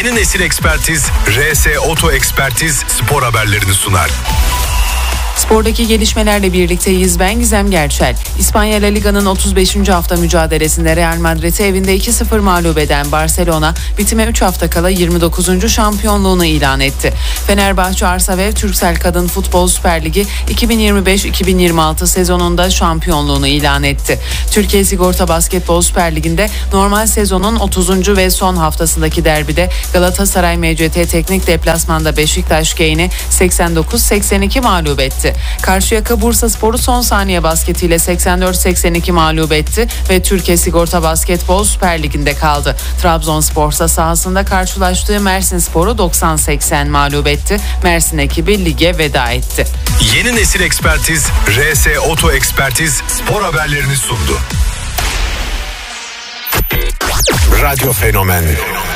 Yeni nesil ekspertiz RS Oto Ekspertiz spor haberlerini sunar. Spordaki gelişmelerle birlikteyiz. Ben Gizem Gerçel. İspanya La Liga'nın 35. hafta mücadelesinde Real Madrid'i evinde 2-0 mağlup eden Barcelona, bitime 3 hafta kala 29. şampiyonluğunu ilan etti. Fenerbahçe Arsavev Türksel Kadın Futbol Süper Ligi 2025-2026 sezonunda şampiyonluğunu ilan etti. Türkiye Sigorta Basketbol Süper Ligi'nde normal sezonun 30. ve son haftasındaki derbide Galatasaray MCT Teknik deplasmanda Beşiktaş Gain'i 89-82 mağlup etti. Karşıyaka Bursaspor'u son saniye basketiyle 84-82 mağlup etti ve Türkiye Sigorta Basketbol Süper Ligi'nde kaldı. Trabzonspor ise sahasında karşılaştığı Mersinspor'u 90-80 mağlup etti. Mersin ekibi lige veda etti. Yeni nesil ekspertiz RS Oto Ekspertiz spor haberlerini sundu. Radyo Fenomen.